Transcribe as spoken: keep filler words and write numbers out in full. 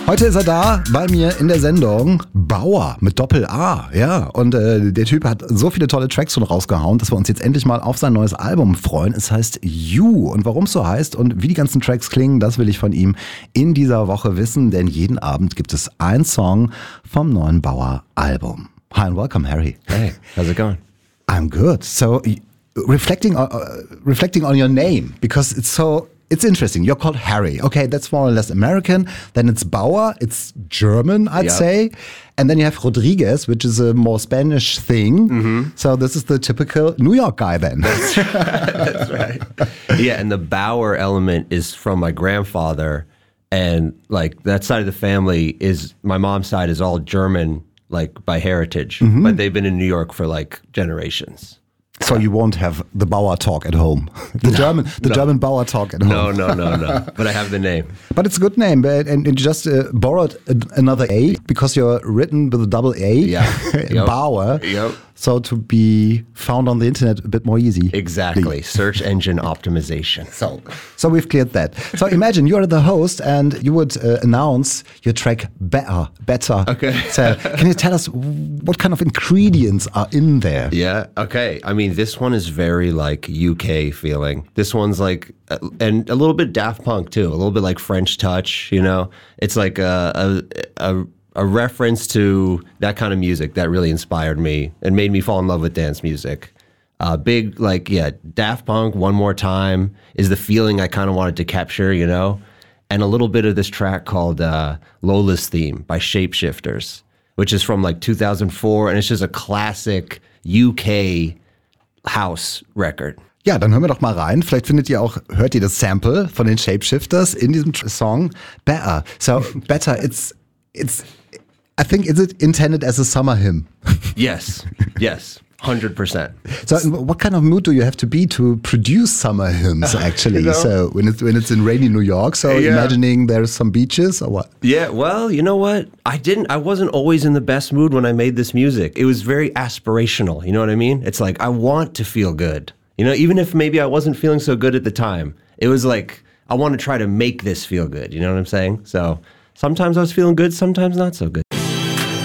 Heute ist er da bei mir in der Sendung, Bauer mit Doppel-A, ja. Und äh, der Typ hat so viele tolle Tracks schon rausgehauen, dass wir uns jetzt endlich mal auf sein neues Album freuen. Es heißt You. Und warum es so heißt und wie die ganzen Tracks klingen, das will ich von ihm in dieser Woche wissen. Denn jeden Abend gibt es einen Song vom neuen Bauer-Album. Hi and welcome, Harry. Hey, how's it going? I'm good. So, reflecting on, uh, reflecting on your name, because it's so... It's interesting. You're called Harry. Okay, that's more or less American. Then it's Bauer. It's German, I'd Yep. say. And then you have Rodriguez, which is a more Spanish thing. Mm-hmm. So this is the typical New York guy then. That's right. Yeah, and the Bauer element is from my grandfather. And like that side of the family is, my mom's side is all German, like by heritage. Mm-hmm. But they've been in New York for like generations. So you won't have the Bauer talk at home. The no, German the no. German Bauer talk at home. No, no, no, no. But I have the name. But it's a good name. And, and you just uh, borrowed a, another A because you're written with a double A. Yeah. Yep. Bauer. Yep. So to be found on the internet a bit more easy. Exactly. Search engine optimization. So, so we've cleared that. So imagine you're the host and you would uh, announce your track Better, Better. Okay. So can you tell us what kind of ingredients are in there? Yeah. Okay. I mean, this one is very like U K feeling. This one's like, uh, and a little bit Daft Punk too. A little bit like French Touch. You know, it's like a a, a a reference to that kind of music that really inspired me and made me fall in love with dance music. Uh, big, like, yeah, Daft Punk, One More Time is the feeling I kind of wanted to capture, you know? And a little bit of this track called uh, Lola's Theme by Shapeshifters, which is from like two thousand four, and it's just a classic U K house record. Ja, dann hören wir doch mal rein. Vielleicht findet ihr auch, hört ihr das Sample von den Shapeshifters in diesem Song Better. So, Better, it's, it's, I think, is it intended as a summer hymn? Yes, yes, one hundred percent. So what kind of mood do you have to be to produce summer hymns, actually? You know? So when it's, when it's in rainy New York, so Yeah. imagining there's some beaches or what? Yeah, well, you know what? I didn't, I wasn't always in the best mood when I made this music. It was very aspirational, you know what I mean? It's like, I want to feel good. You know, even if maybe I wasn't feeling so good at the time, it was like, I want to try to make this feel good, you know what I'm saying? So sometimes I was feeling good, sometimes not so good.